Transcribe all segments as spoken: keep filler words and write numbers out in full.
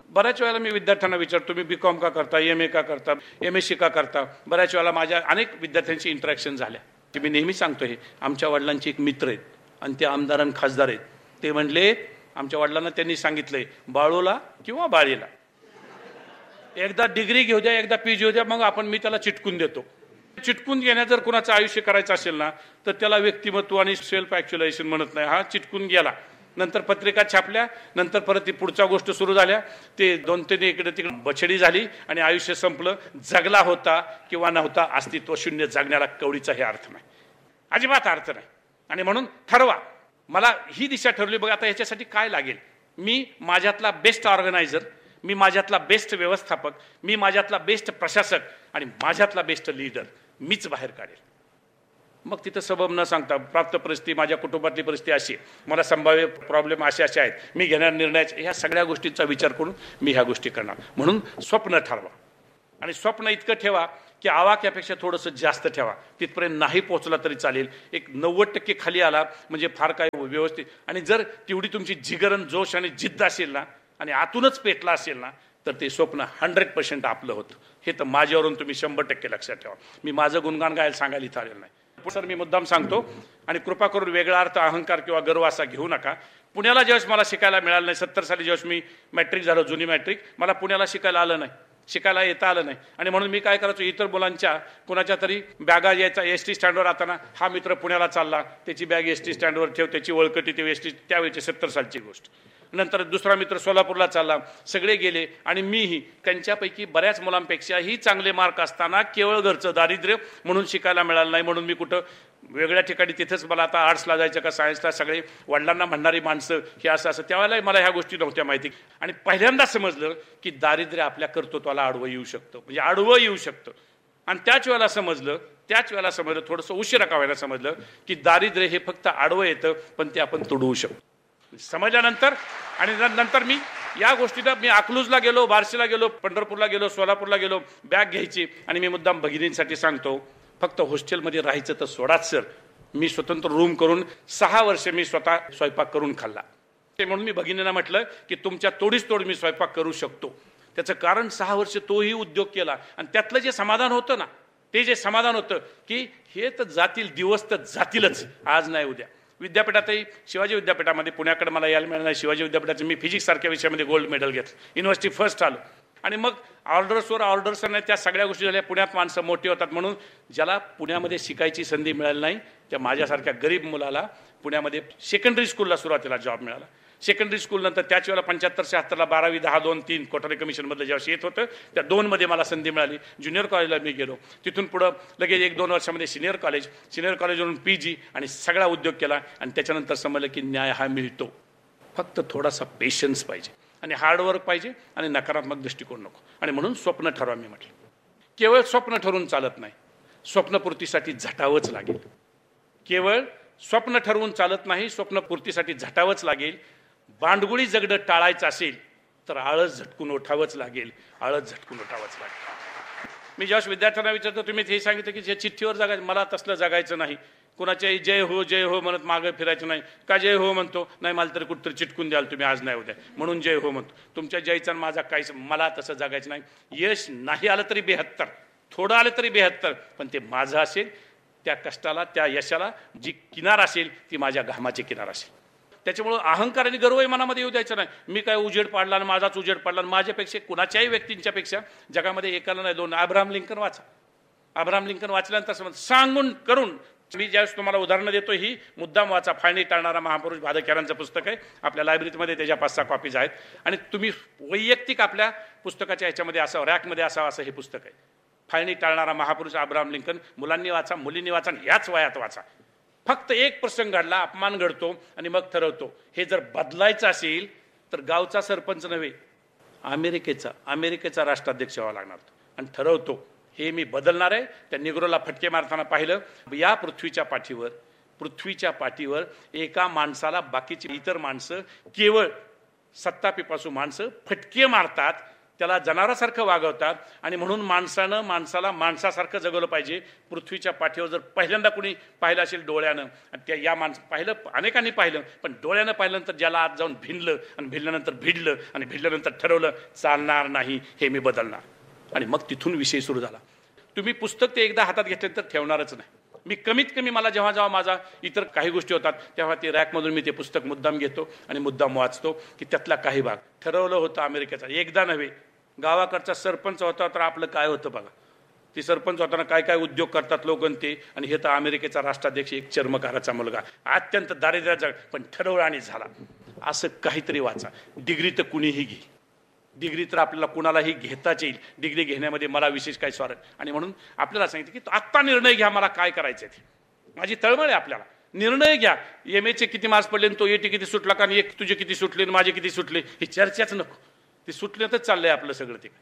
बऱ्याच वेळेला मी विद्यार्थ्यांना विचारतो, तुम्ही बी कॉम का करता, एम ए का करता, एम एस सी का करता. बऱ्याच वेळेला माझ्या अनेक विद्यार्थ्यांची इंटरॅक्शन झाल्या. की मी नेहमी सांगतो, हे आमच्या वडिलांचे एक मित्र आहेत आणि ते आमदार आणि खासदार आहेत. ते म्हणले, आमच्या वडिलांना त्यांनी सांगितलंय, बाळूला किंवा बाळीला एकदा डिग्री घेऊ द्या, एकदा पी जी घेऊ द्या, मग आपण मी त्याला चिटकून देतो. चिटकून घेण्यात जर कुणाचं आयुष्य करायचं असेल ना, तर त्याला व्यक्तिमत्व आणि सेल्फ ॲक्च्युलायझेशन म्हणत नाही. हा चिटकून गेला, नंतर पत्रिका छापल्या, नंतर परत ती पुढच्या गोष्ट सुरू झाल्या, ते दोन तीन इकडे तिकडे बछडी झाली आणि आयुष्य संपलं. जगला होता किंवा नव्हता, अस्तित्व शून्य. जगण्याला कवडीचा हे अर्थ नाही, अजिबात अर्थ नाही. आणि म्हणून ठरवा, मला ही दिशा ठरवली. बघा आता ह्याच्यासाठी काय लागेल. मी माझ्यातला बेस्ट ऑर्गनायझर, मी माझ्यातला बेस्ट व्यवस्थापक, मी माझ्यातला बेस्ट प्रशासक आणि माझ्यातला बेस्ट लीडर मीच बाहेर काढेल. मग तिथं सबब न सांगता, प्राप्त परिस्थिती, माझ्या कुटुंबातली परिस्थिती अशी, मला संभाव्य प्रॉब्लेम असे असे आहेत, मी घेणार निर्णयाचे, ह्या सगळ्या गोष्टींचा विचार करून मी ह्या गोष्टी करणार. म्हणून स्वप्न ठरवा आणि स्वप्न इतकं ठेवा की आवाक्यापेक्षा थोडंसं जास्त ठेवा. तिथपर्यंत नाही पोहोचला तरी चालेल, एक नव्वद टक्के खाली आला म्हणजे फार काय व्यवस्थित. आणि जर तेवढी तुमची जिगरण, जोश आणि जिद्द असेल ना, आणि आतूनच पेटला असेल ना, तर ते स्वप्न हंड्रेड पर्सेंट आपलं होतं. हे तर माझ्यावरून तुम्ही शंभर टक्के लक्षात ठेवा. मी माझं गुणगान गायला सांगायला इथं आलेलं नाही. सर मी मुद्दाम सांगतो, आणि कृपा करून वेगळा अर्थ, अहंकार किंवा गर्व असा घेऊ नका. पुण्याला ज्यावेळेस मला शिकायला मिळालं नाही, सत्तर साली ज्यावेळेस मी मॅट्रिक झालो, जुनी मॅट्रिक, मला पुण्याला शिकायला आलं नाही, शिकायला येता आलं नाही. आणि म्हणून मी काय करायचो, इतर मुलांच्या कुणाच्या तरी बॅगा यायचा एस टी स्टँडवर आता, हा मित्र पुण्याला चालला, त्याची बॅग एस टी स्टँडवर ठेव, त्याची वळकटी ते एस टी, त्यावेळेची सत्तर सालची गोष्ट. नंतर दुसरा मित्र सोलापूरला चालला, सगळे गेले आणि मीही त्यांच्यापैकी बऱ्याच मुलांपेक्षाही चांगले मार्क असताना केवळ घरचं दारिद्र्य म्हणून शिकायला मिळालं नाही. म्हणून मी कुठं वेगळ्या ठिकाणी, तिथेच मला आता आर्ट्सला जायचं का सायन्सला, सगळे वडिलांना म्हणणारी माणसं हे असं असं. त्यावेळेला मला ह्या गोष्टी नव्हत्या माहिती. आणि पहिल्यांदा समजलं की दारिद्र्य आपल्या कर्तृत्वाला आडवं येऊ शकतं, म्हणजे आडवं येऊ शकतं. आणि त्याच वेळेला समजलं त्याच वेळेला समजलं थोडंसं उशिरा का व्हायला समजलं की दारिद्र्य हे फक्त आडवं येतं, पण ते आपण तुडवू शकतो. समजल्यानंतर आणि नंतर मी या गोष्टीला, मी अकलूजला गेलो, बार्शीला गेलो, पंढरपूरला गेलो, सोलापूरला गेलो, बॅग घ्यायची. आणि मी मुद्दाम भगिनींसाठी सांगतो, फक्त हॉस्टेलमध्ये राहायचं तर सोडाच सर. मी स्वतंत्र रूम करून सहा वर्ष मी स्वतः स्वयंपाक करून खाल्ला. ते म्हणून मी भगिनींना म्हटलं की तुमच्या तोडीस तोड मी स्वयंपाक करू शकतो. त्याचं कारण सहा वर्ष तोही उद्योग केला आणि त्यातलं जे समाधान होतं ना, ते जे समाधान होतं की हे तर जातील दिवस, तर जातीलच, आज नाही उद्या. विद्यापीठातही, शिवाजी विद्यापीठामध्ये, पुण्याकडे मला यायला मिळालं नाही, शिवाजी विद्यापीठाचं मी फिजिक्स सारख्या विषयामध्ये गोल्ड मेडल घेतलं, युनिव्हर्सिटी फर्स्ट आलो. आणि मग ऑर्डर्सवर ऑर्डर्स नाही, त्या सगळ्या गोष्टी झाल्या. पुण्यात माणसं मोठी होतात, म्हणून ज्याला पुण्यामध्ये शिकायची संधी मिळाली नाही, त्या माझ्यासारख्या गरीब मुलाला पुण्यामध्ये सेकंडरी स्कूलला सुरुवातीला जॉब मिळाला. सेकंडरी स्कूल नंतर त्याच वेळेला पंच्याहत्तर शहात्तरला बारावी दहा दोन तीन कोठारी कमिशनमधलं ज्यावेळेस येत होतं, त्या दोनमध्ये मला संधी मिळाली. ज्युनियर कॉलेजला मी गेलो, तिथून पुढं लगेच एक दोन वर्षामध्ये सिनियर कॉलेज, सिनियर कॉलेजवरून पी जी, आणि सगळा उद्योग केला. आणि त्याच्यानंतर समजलं की न्याय हा मिळतो, फक्त थोडासा पेशन्स पाहिजे आणि हार्डवर्क पाहिजे आणि नकारात्मक दृष्टिकोन नको. आणि म्हणून स्वप्न ठरवा. मी म्हटलं केवळ स्वप्न ठरवून चालत नाही, स्वप्नपूर्तीसाठी झटावंच लागेल. केवळ स्वप्न ठरवून चालत नाही, स्वप्नपूर्तीसाठी झटावंच लागेल. बांडगुळी जगणं टाळायचं असेल तर आळस झटकून उठावंच लागेल, आळस झटकून उठावंच लागेल. मी ज्यावेळेस विद्यार्थ्यांना विचारतो, तुम्ही हे सांगितलं की जे चिठ्ठीवर जगायचं, मला तसलं जगायचं नाही. कुणाच्याही जय हो जय हो म्हणत मागं फिरायचं नाही. का जय हो म्हणतो? नाही, मला तरी कुठतरी चिटकून द्याल तुम्ही, आज नाही उद्या, म्हणून जय हो म्हणतो. तुमच्या जयचा माझा काहीच, मला तसं जगायचं नाही. यश नाही आलं तरी बेहत्तर, थोडं आलं तरी बेहत्तर, पण ते माझं असेल. त्या कष्टाला, त्या यशाला जी किनार असेल ती माझ्या घामाची किनार असेल. त्याच्यामुळं अहंकार आणि गर्वही मनामध्ये येऊ द्यायचं नाही. मी काय उजेड पाडला आणि माझाच उजेड पाडला, माझ्यापेक्षा कुणाच्याही व्यक्तींच्या पेक्षा जगामध्ये एकाला नाही दोन. अब्राहम लिंकन वाचा, अब्राहम लिंकन वाचल्यानंतर समज सांगून करून. मी ज्यावेळेस तुम्हाला उदाहरणं देतो, ही मुद्दाम वाचा. फाळणी टाळणारा महापुरुष भादकरांचं पुस्तक आहे, आपल्या लायब्ररीमध्ये त्याच्या पाच सहा कॉपीज आहेत. आणि तुम्ही वैयक्तिक आपल्या पुस्तकाच्या ह्याच्यामध्ये असावं, रॅकमध्ये असावं असं हे पुस्तक आहे. फाळणी टाळणारा महापुरुष अब्राहम लिंकन. मुलांनी वाचा, मुलींनी वाचा, याच वयात वाचा. फक्त एक प्रसंग घडला, अपमान घडतो आणि मग ठरवतो. हे जर बदलायचं असेल तर गावचा सरपंच नव्हे, अमेरिकेचा अमेरिकेचा राष्ट्राध्यक्ष व्हावा लागणार. आणि ठरवतो हे मी बदलणार आहे. त्या निग्रोला फटके मारताना पाहिलं, या पृथ्वीच्या पाठीवर पृथ्वीच्या पाठीवर एका माणसाला बाकीची इतर माणसं, केवळ सत्तापिपासू माणसं फटके मारतात, त्याला जनावरासारखं वागवतात आणि म्हणून माणसानं माणसाला माणसासारखं जगवलं पाहिजे. पृथ्वीच्या पाठीवर जर पहिल्यांदा कुणी पाहिलं असेल डोळ्यानं आणि त्या या माणसं पाहिलं अनेकांनी पाहिलं, पण डोळ्यानं पाहिल्यानंतर ज्याला आत जाऊन भिनलं आणि भिनल्यानंतर भिडलं आणि भिडल्यानंतर ठरवलं चालणार नाही, हे मी बदलणार, आणि मग तिथून विषय सुरू झाला. तुम्ही पुस्तक ते एकदा हातात घेतल्यानंतर ठेवणारच नाही. मी कमीत कमी मला जेव्हा जेव्हा माझा इतर काही गोष्टी होतात तेव्हा ते रॅकमधून मी ते पुस्तक मुद्दाम घेतो आणि मुद्दाम वाचतो की त्यातला काही भाग. ठरवलं होतं अमेरिकेचा, एकदा नव्हे, गावाकडचा सरपंच होता तर आपलं काय होतं बघा. ते सरपंच होताना काय काय उद्योग करतात लोक ते, आणि हे तर अमेरिकेचा राष्ट्राध्यक्ष, एक चर्मकाराचा मुलगा, अत्यंत दारिद्र्याचा, पण ठरवलं आणि झाला. असं काहीतरी वाचा. डिग्री तर कुणीही घे, डिग्री तर आपल्याला कुणालाही घेताच येईल. डिग्री घेण्यामध्ये मला विशेष काही स्वार्थ, आणि म्हणून आपल्याला सांगितलं की आत्ता निर्णय घ्या, मला काय करायचं ते. माझी तळमळ आहे आपल्याला. निर्णय घ्या. एम एचे किती मार्क्स पडले, तो एटी किती सुटला, कारण एक तुझे किती सुटले माझे किती सुटले, ही चर्चाच नको. ते सुटल्यातच चाललंय आपलं सगळं. ते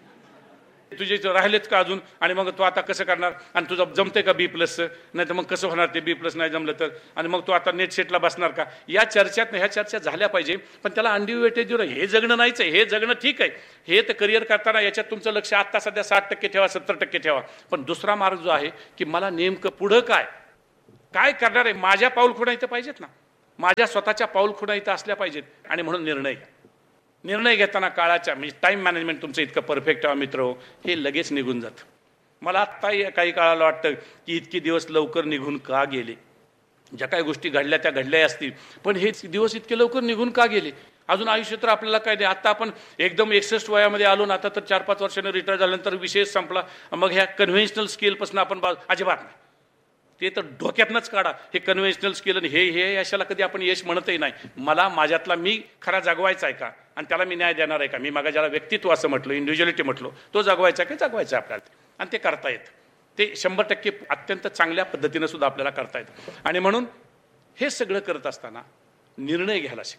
तुझे राहिलेच का अजून, आणि मग तू आता कसं करणार, आणि तुझं जमते का बी प्लस, नाही तर मग कसं होणार ते बी प्लस नाही जमलं तर, आणि मग तू आता नेट सेटला बसणार का. या चर्चेत ह्या चर्चा झाल्या पाहिजे, पण त्याला अंडी वेटेज हे जगणं नाहीच आहे. हे जगणं ठीक आहे, हे तर करिअर करताना याच्यात तुमचं लक्ष आत्ता सध्या साठ टक्के ठेवा, सत्तर टक्के ठेवा. पण दुसरा मार्ग जो आहे की मला नेमकं पुढं काय काय करणार आहे, माझ्या पाऊलखुणा इथं पाहिजेत ना, माझ्या स्वतःच्या पाऊलखुणा इथं असल्या पाहिजेत. आणि म्हणून निर्णय घ्या. निर्णय घेताना काळाच्या म्हणजे टाईम मॅनेजमेंट तुमचं इतकं परफेक्ट आहे मित्र, हे लगेच निघून जातं. मला आत्ताही काही काळाला वाटतं की इतके दिवस लवकर निघून का गेले. ज्या काही गोष्टी घडल्या त्या घडल्या असतील, पण हे दिवस इतके लवकर निघून का गेले. अजून आयुष्य तर आपल्याला काय नाही. आता आपण एकदम एकसष्ट वयामध्ये आलो ना, आता तर चार पाच वर्षांनी रिटायर झाल्यानंतर विषय संपला. मग ह्या कन्व्हेन्शनल स्किलपासून आपण अजिबात नाही, ते तर डोक्यातनंच काढा. हे कन्व्हेन्शनल स्किल आणि हे हे यशाला कधी आपण यश म्हणतही नाही. मला माझ्यातला मी खरा जगवायचा आहे का, आणि त्याला मी न्याय देणार आहे का. मी मागा ज्याला व्यक्तित्व असं म्हटलं, इंडिव्हिज्युअलिटी म्हटलो, तो जगवायचा की जगवायचा आपल्याला, आणि ते करता येतं. ते शंभर टक्के अत्यंत चांगल्या पद्धतीनं सुद्धा आपल्याला करता येतं. आणि म्हणून हे सगळं करत असताना निर्णय घ्यायला शिक.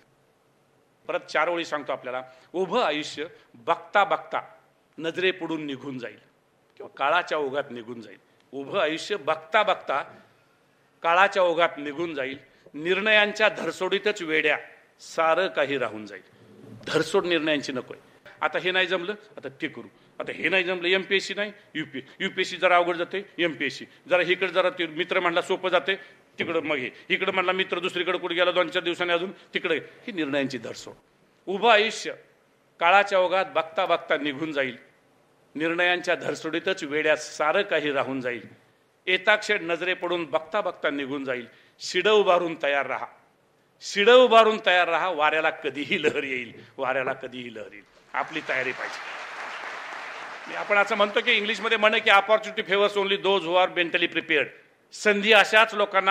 परत चार ओळी सांगतो आपल्याला. उभं आयुष्य बघता बघता नजरे पडून निघून जाईल, किंवा काळाच्या ओघात निघून जाईल. उभं आयुष्य बघता बघता काळाच्या ओघात निघून जाईल. निर्णयांच्या धरसोडीतच वेड्या सारं काही राहून जाईल. धरसोड निर्णयांची नकोय. आता हे नाही जमलं, आता ते करू. आता हे नाही जमलं, एमपीएससी नाही, युपी युपीएससी जरा अवघड जाते, एमपीएससी जरा इकडे, जरा ते मित्र म्हणला सोपं जाते तिकडं, मग हे इकडं म्हणला मित्र दुसरीकडे कुठे गेला दोन चार दिवसांनी अजून तिकडे. ही निर्णयांची धरसोड. उभं आयुष्य काळाच्या ओघात बघता बघता निघून जाईल. निर्णयांच्या धरसोडीतच वेड्यात सारं काही राहून जाईल. एताक्षर नजरे पडून बघता बघता निघून जाईल. शिडं उभारून तयार राहा, शिडं उभारून तयार राहा. वाऱ्याला कधीही लहर येईल, वाऱ्याला कधीही लहर येईल. आपली तयारी पाहिजे. आपण असं म्हणतो की इंग्लिशमध्ये म्हणे की opportunity favours only those who R mentally prepared. संधी अशाच लोकांना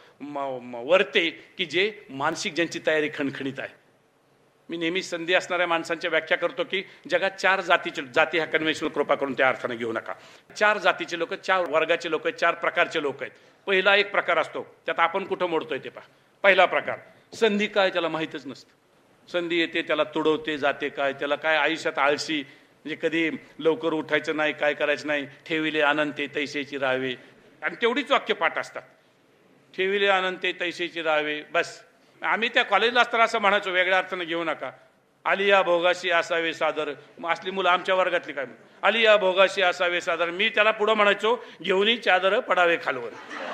वरते की जे मानसिक, ज्यांची तयारी खणखणीत आहे. मी नेहमी संधी असणाऱ्या माणसांची व्याख्या करतो की जगात चार जातीचे, जाती ह्या कन्व्हेन्शनल कृपा करून त्या अर्थाने घेऊ नका. चार जातीचे लोक, चार वर्गाचे लोक आहेत, चार प्रकारचे लोक आहेत. पहिला एक प्रकार असतो, त्यात आपण कुठं मोडतोय ते पहा. पहिला प्रकार, संधी काय त्याला माहीतच नसतं. संधी येते त्याला तुडवते जाते काय, त्याला काय आयुष्यात आळशी, म्हणजे कधी लवकर उठायचं नाही, काय करायचं नाही. ठेविले अनंते तैसेची राहावे, आणि तेवढीच वाक्य पाठ असतात. ठेविले अनंते तैसेची राहावे, बस. आम्ही त्या कॉलेजला असताना असं म्हणायचो, वेगळ्या अर्थानं घेऊ नका. आलिया भोगाशी असावे सादर. असली मुलं आमच्या वर्गातली काय, आलिया भोगाशी असावे सादर. मी त्याला पुढं म्हणायचो, घेऊनही चादर पडावे खालवर.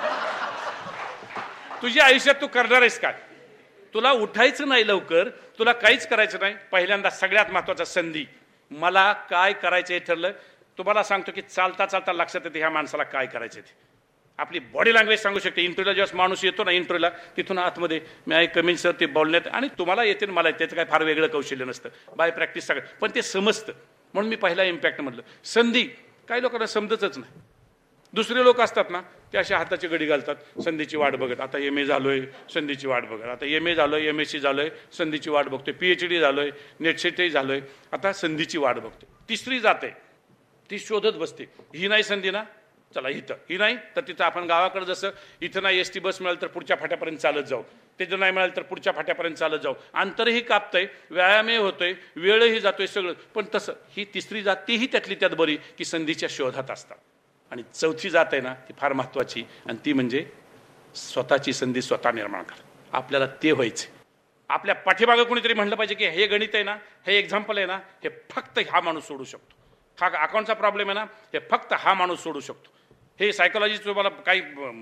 तुझ्या आयुष्यात तू करणार आहेस काय? तुला उठायचं नाही लवकर, तुला काहीच करायचं नाही. पहिल्यांदा सगळ्यात महत्वाचा संधी, मला काय करायचं हे ठरलं. तुम्हाला सांगतो की चालता चालता लक्षात येते ह्या माणसाला काय करायचं ते. आपली बॉडी लँग्वेज सांगू शकते. इंटरव्ह्यूला जेव्हा माणूस येतो ना, इंटरव्ह्यूला तिथून आतमध्ये मी आय कमिंग सर ते बोलण्यात, आणि तुम्हाला येते मला त्याचं काय फार वेगळं कौशल्य नसतं, बाय प्रॅक्टिस सगळं, पण ते समजतं. म्हणून मी पहिला इम्पॅक्ट म्हटलं. संधी काही लोकांना समजतच नाही. दुसरे लोक असतात ना, ते अशा हाताची घडी घालतात, संधीची वाट बघत. आता एम ए झालोय, संधीची वाट बघत. आता एम ए झालोय, एम एस सी झालोय, संधीची वाट बघतोय. पीएच डी झालोय, नेटसेटही झालोय, आता संधीची वाट बघतोय. तिसरी जाते, ती शोधत बसते. ही नाही संधी ना, चला इथं. ही नाही तर तिथं आपण गावाकडे जसं इथं नाही एस टी बस मिळाल तर पुढच्या फाट्यापर्यंत चालत जाऊ, तिथं नाही मिळाल तर पुढच्या फाट्यापर्यंत चालत जाऊ. अंतरही कापतंय, व्यायामही होतोय, वेळही जातोय सगळं. पण तसं ही तिसरी जात, तीही त्यातली त्यात बरी, की संधीच्या शोधात असतात. आणि चौथी जात आहे ना, ती फार महत्वाची, आणि ती म्हणजे स्वतःची संधी स्वतः निर्माण करा. आपल्याला ते व्हायचं. आपल्या पाठीमागं कोणीतरी म्हणलं पाहिजे की हे गणित आहे ना, हे एक्झाम्पल आहे ना, हे फक्त हा माणूस सोडू शकतो. हा अकाउंटचा प्रॉब्लेम आहे ना, हे फक्त हा माणूस सोडू शकतो. हे सायकोलॉजी तुम्हाला काही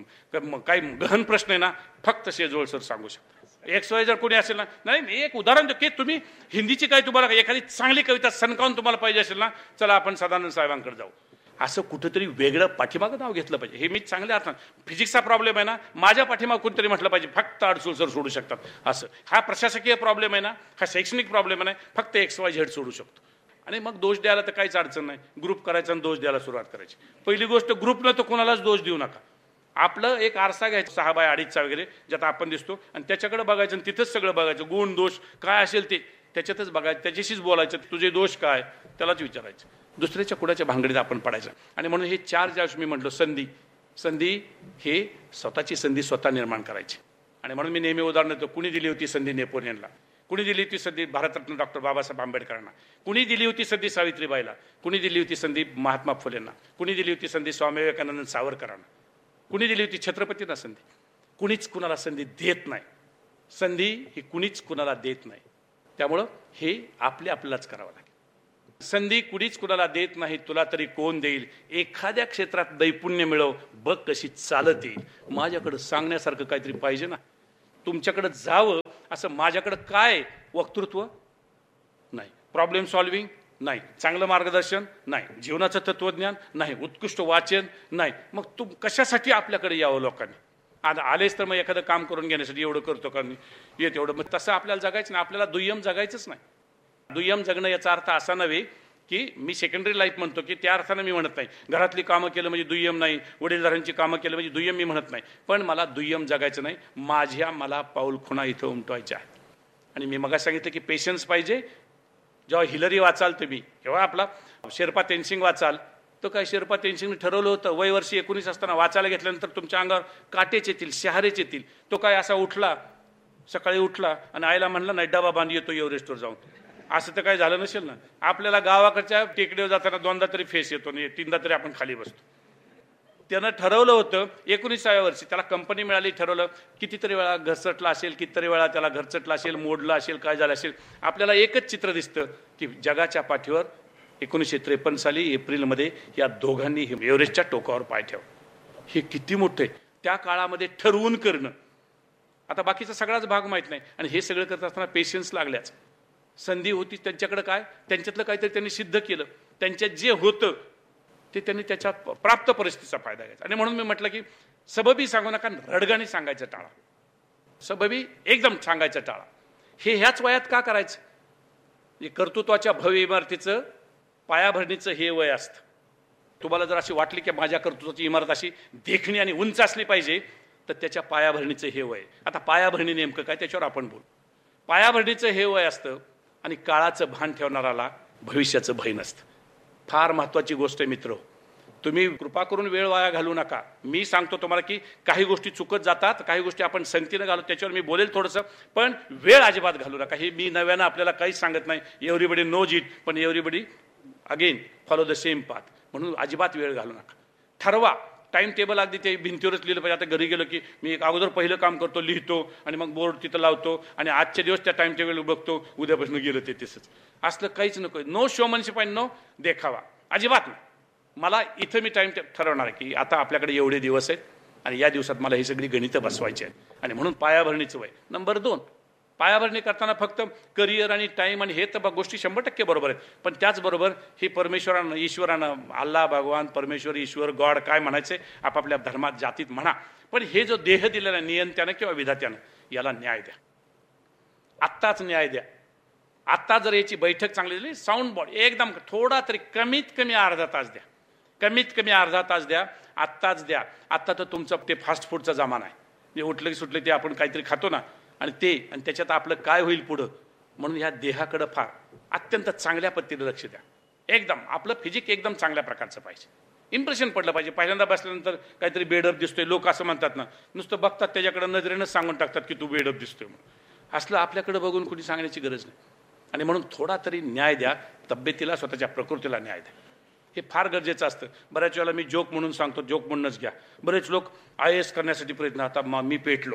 काही गहन प्रश्न आहे ना, फक्त शेजवळ सर सांगू शकतो. एक्स वाय जर कोणी असेल ना, नाही मी एक उदाहरण देतो की तुम्ही हिंदीची काही तुम्हाला एखादी चांगली कविता सणकावून तुम्हाला पाहिजे असेल ना, चला आपण सदानंद साहेबांकडे जाऊ. असं कुठंतरी वेगळं पाठीमागं नाव घेतलं पाहिजे. हे मी चांगल्या अर्थानं फिजिक्सचा प्रॉब्लेम आहे ना, माझ्या पाठीमागं कोणतरी म्हटलं पाहिजे फक्त अडसूळ सर सोडू शकतात. असं हा प्रशासकीय प्रॉब्लेम आहे ना, हा शैक्षणिक प्रॉब्लेम आहे, फक्त एक्स वाय झेड सोडू शकतो. आणि मग दोष द्यायला तर काहीच अडचण नाही. ग्रुप करायचा आणि दोष द्यायला सुरुवात करायची. पहिली गोष्ट, ग्रुपनं तर कोणालाच दोष देऊ नका. आपलं एक आरसा घ्यायचा सहा बाय अडीचचा वगैरे, ज्यात आपण दिसतो, आणि त्याच्याकडे बघायचं आणि तिथंच सगळं बघायचं. गुण दोष काय असेल ते त्याच्यातच बघायचं, त्याच्याशीच बोलायचं. तुझे दोष काय त्यालाच विचारायचं. दुसऱ्याच्या कुणाच्या भांगडीत आपण पडायचं. आणि म्हणून हे चार ज्यावेळेस मी म्हटलो संधी संधी हे स्वतःची संधी स्वतः निर्माण करायची. आणि म्हणून मी नेहमी उदाहरण देतो, कुणी दिली होती संधी नेपोलियनला, कुणी दिली होती संधी भारतरत्न डॉक्टर बाबासाहेब आंबेडकरांना, कुणी दिली होती संधी सावित्रीबाईला, कुणी दिली होती संधी महात्मा फुलेंना, कुणी दिली होती संधी स्वामी विवेकानंद सावरकरांना, कुणी दिली होती छत्रपतींना संधी. कुणीच कुणाला संधी देत नाही. संधी ही कुणीच कुणाला देत नाही. त्यामुळं हे आपले आपल्यालाच करावं लागेल. संधी कुणीच कुणाला देत नाही, तुला तरी कोण देईल. एखाद्या क्षेत्रात दैपुण्य मिळव, बघ कशी चालत येईल. माझ्याकडं सांगण्यासारखं काहीतरी पाहिजे ना, तुमच्याकडं जावं असं माझ्याकडं काय वक्तृत्व नाही, प्रॉब्लेम सॉल्व्हिंग नाही, चांगलं मार्गदर्शन नाही, जीवनाचं तत्वज्ञान नाही, उत्कृष्ट वाचन नाही. मग तू कशासाठी आपल्याकडे यावं लोकांनी? आता आलेच तर मग एखादं काम करून घेण्यासाठी एवढं करतो का येत एवढं, मग तसं आपल्याला जगायचं नाही. आपल्याला दुय्यम जगायचंच नाही. दुय्यम जगणं याचा अर्थ असा नव्हे की मी सेकंडरी लाईफ म्हणतो की त्या अर्थानं मी म्हणत नाही घरातली कामं केलं म्हणजे दुय्यम नाही, वडीलधाऱ्यांची कामं केलं म्हणजे दुय्यम मी म्हणत नाही. पण मला दुय्यम जगायचं नाही. माझ्या मला पाऊल खुणा इथं उमटवायच्या आहेत. आणि मी मग सांगितलं की पेशन्स पाहिजे. जेव्हा हिलरी वाचाल तुम्ही, जेव्हा आपला शेर्पा तेनसिंग वाचाल, तो काय शेर्पा तेनसिंगने ठरवलं होतं वय वर्षी एकोणीस असताना वाचायला घेतल्यानंतर तुमच्या अंगावर काटेच येतील, शहारेच येतील. तो काय असा उठला, सकाळी उठला आणि आईला म्हणला नाही डबा बांध येतो एव्हरेस्टवर जाऊन. असं तर काही झालं नसेल ना. आपल्याला गावाकडच्या टेकडीवर जाताना दोनदा तरी फेस येतो आणि तीनदा तरी आपण खाली बसतो. त्यानं ठरवलं होतं एकोणीसाव्या वर्षी, त्याला कंपनी मिळाली, ठरवलं कितीतरी वेळा घरचटला असेल, कितीतरी वेळा त्याला घरचटला असेल, मोडलं असेल, काय झालं असेल. आपल्याला एकच चित्र दिसतं की जगाच्या पाठीवर एकोणीसशे त्रेपन्न साली एप्रिलमध्ये या दोघांनी एव्हरेस्टच्या टोकावर पाय ठेव. हे किती मोठं आहे. त्या काळामध्ये ठरवून करणं. आता बाकीचा सगळाच भाग माहीत नाही. आणि हे सगळं करत असताना पेशन्स लागल्याच. संधी होती त्यांच्याकडे, काय त्यांच्यातलं काहीतरी त्यांनी सिद्ध केलं. त्यांच्यात जे होतं ते त्यांनी त्याच्या प्राप्त परिस्थितीचा फायदा घ्यायचा. आणि म्हणून मी म्हटलं की सबबी सांगू नका, रडगाणी सांगायचं टाळा. सबबी एकदम सांगायचं टाळा. हे ह्याच वयात का करायचं? हे कर्तृत्वाच्या भव्य इमारतीचं पायाभरणीचं हे वय असतं. तुम्हाला जर अशी वाटली की माझ्या कर्तृत्वाची इमारत अशी देखणी आणि उंच असली पाहिजे, तर त्याच्या पायाभरणीचं हे वय. आता पायाभरणी नेमकं काय त्याच्यावर आपण बोलू. पायाभरणीचं हे वय असतं आणि काळाचं भान ठेवणाराला भविष्याचं भय नसतं. फार महत्त्वाची गोष्ट आहे मित्र. तुम्ही कृपा करून वेळ वाया घालू नका. मी सांगतो तुम्हाला की काही गोष्टी चुकत जातात, काही गोष्टी आपण संगतीनं घालू, त्याच्यावर मी बोलेल थोडंसं, पण वेळ अजिबात घालू नका. हे मी नव्यानं आपल्याला काहीच सांगत नाही. एव्हरीबडी नोज इट, पण everybody again follow the same path. म्हणून अजिबात वेळ घालू नका. ठरवा. टाईम टेबल अगदी ते भिंतीवरच लिहिलं पाहिजे. आता घरी गेलो की मी एक अगोदर पहिलं काम करतो, लिहितो आणि मग बोर्ड तिथं लावतो आणि आजच्या दिवस त्या टाईम टेबल बघतो, उद्यापासून गेलं ते तसंच. असलं काहीच नको. नो शोमनशिप आणि नो देखावा, अजिबात नाही. मला इथं मी टाईम ठरवणार आहे की आता आपल्याकडे एवढे दिवस आहेत आणि या दिवसात मला ही सगळी गणितं बसवायची आहेत. आणि म्हणून पायाभरणीचं वय नंबर दोन. पायाभरणी करताना फक्त करिअर आणि टाईम आणि हे तर गोष्टी शंभर टक्के बरोबर आहेत, पण त्याचबरोबर हे परमेश्वरानं, ईश्वरानं, अल्लाह, भगवान, परमेश्वर, ईश्वर, गॉड काय म्हणायचे आपापल्या धर्मात, जातीत म्हणा, पण हे जो देह दिलेला नियंत्यानं किंवा विधात्यानं, याला न्याय द्या. आत्ताच न्याय द्या. आत्ता जर याची बैठक चांगली झाली, साऊंड बॉडी एकदम थोडा तरी कमीत कमी अर्धा तास द्या. कमीत कमी अर्धा तास द्या. आत्ताच द्या. आत्ता तर तुमचं ते फास्ट फूडचा जमाना आहे. जे उठलं की सुटले ते आपण काहीतरी खातो ना, आणि ते आणि त्याच्यात आपलं काय होईल पुढं. म्हणून ह्या देहाकडं फार अत्यंत चांगल्या पद्धतीने लक्ष द्या. एकदम आपलं फिजिक एकदम चांगल्या प्रकारचं पाहिजे. इम्प्रेशन पडलं पाहिजे. पहिल्यांदा बसल्यानंतर काहीतरी बेडअप दिसतोय, लोक असं म्हणतात ना, नुसतं बघतात त्याच्याकडे नजरेनंच सांगून टाकतात की तू बेडअप दिसतोय म्हणून. असलं आपल्याकडे बघून कुणी सांगण्याची गरज नाही. आणि म्हणून थोडा तरी न्याय द्या. तब्येतीला, स्वतःच्या प्रकृतीला न्याय द्या. हे फार गरजेचं असतं. बऱ्याच वेळेला मी जोक म्हणून सांगतो, जोक म्हणूनच घ्या. बरेच लोक आय ए एस करण्यासाठी प्रयत्न, आता मी पेटलो,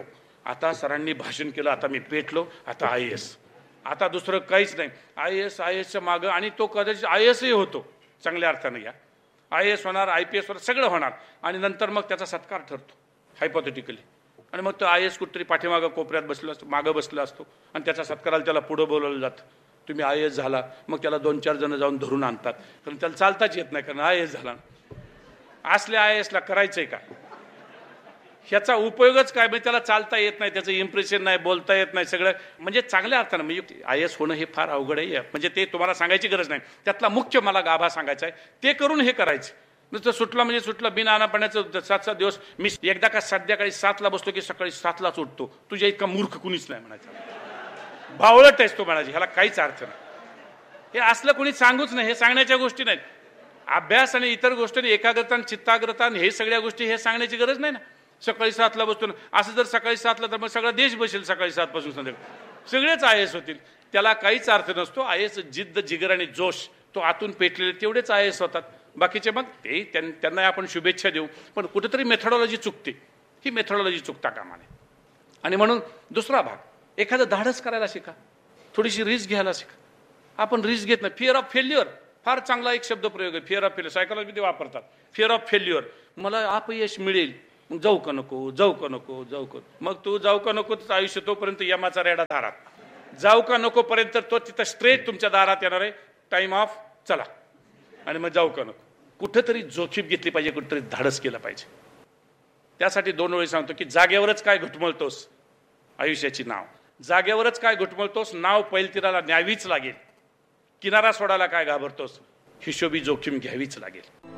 आता सरांनी भाषण केलं, आता मी पेटलो, आता आय एस, आता दुसरं काहीच नाही. आय एस आय एसच्या मागं, आणि तो कदाचित आय एसही होतो चांगल्या अर्थानं. घ्या, आय एस होणार, आय पी एस होणार, सगळं होणार, आणि नंतर मग त्याचा सत्कार ठरतो हायपोथेटिकली. आणि मग तो आय एस कुठतरी पाठीमागं कोपऱ्यात बसला असतो, मागं बसला असतो, आणि त्याचा सत्काराला त्याला पुढं बोलवलं जातं. तुम्ही आय एस झाला, मग त्याला दोन चार जण जाऊन धरून आणतात, कारण त्याला चालताच येत नाही, कारण आय एस झाला. असल्या आय एसला करायचंय का? ह्याचा उपयोगच काय? म्हणजे त्याला चालता येत नाही, त्याचं इम्प्रेशन नाही, बोलता येत नाही, सगळं म्हणजे चांगल्या अर्थानं. म्हणजे आय एस होणं हे फार अवघड आहे. म्हणजे ते तुम्हाला सांगायची गरज नाही. त्यातला मुख्य मला गाभा सांगायचा आहे, ते करून हे करायचं. नुसतं सुटला म्हणजे सुटलं, बिन आणपाण्याचं सात सात दिवस. मी एकदा का संध्याकाळी सातला बसतो की सकाळी सातलाच उठतो. तुझ्या इतका मूर्ख कुणीच नाही म्हणायचं, बावळट आहेस तो म्हणायची, ह्याला काहीच अर्थ नाही. हे असलं कुणी सांगूच नाही, हे सांगण्याच्या गोष्टी नाहीत. अभ्यास आणि इतर गोष्टी, एकाग्रता आणि चित्ताग्रता आणि हे सगळ्या गोष्टी हे सांगण्याची गरज नाही ना. सकाळी सातला बसतो ना, असं जर सकाळी सातला तर मग सगळा देश बसेल सकाळी सात पासून संध्याकाळी, सगळेच आय एस होतील. त्याला काहीच अर्थ नसतो. आय एस जिद्द, जिगर आणि जोश तो आतून पेटलेले तेवढेच आय एस होतात. बाकीचे मग ते त्यांना आपण शुभेच्छा देऊ, पण कुठेतरी मेथडॉलॉजी चुकते. ही मेथडॉलॉजी चुकता कामा नये. आणि म्हणून दुसरा भाग, एखादं धाडस करायला शिका, थोडीशी रिस्क घ्यायला शिका. आपण रिस्क घेत नाही. फिअर ऑफ फेल्युअर फार चांगला एक शब्द प्रयोग आहे. फिअर ऑफ फेल्युअर सायकोलॉजीमध्ये वापरतात. फिअर ऑफ फेल्युअर, मला अपयश मिळेल, मग जाऊ का नको, जाऊ का नको, जाऊ का. मग तू जाऊ का नको, आयुष्य तोपर्यंत यमाचा रेडा दारात. जाऊ का नको पर्यंत तो तिथं स्ट्रेट तुमच्या दारात येणार आहे. टाइम ऑफ, चला. आणि मग जाऊ का नको. कुठंतरी जोखीम घेतली पाहिजे, कुठंतरी धाडस केलं पाहिजे. त्यासाठी दोन वेळी सांगतो की जागेवरच काय घुटमळतोस, आयुष्याची नाव. जागेवरच काय घुटमळतोस, नाव पैलतीराला न्यावीच लागेल. किनारा सोडायला काय घाबरतोस, हिशोबी जोखीम घ्यावीच लागेल.